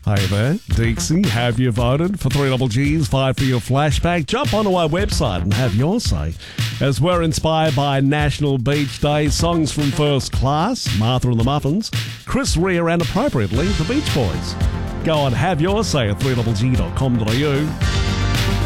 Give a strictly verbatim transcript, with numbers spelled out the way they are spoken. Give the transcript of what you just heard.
Hey there, Dixie, have you voted for three G's five for your flashback? Jump onto our website and have your say. As we're inspired by National Beach Day, songs from First Class, Martha and the Muffins, Chris Rea and appropriately, the Beach Boys. Go and have your say at three G G dot com dot a u.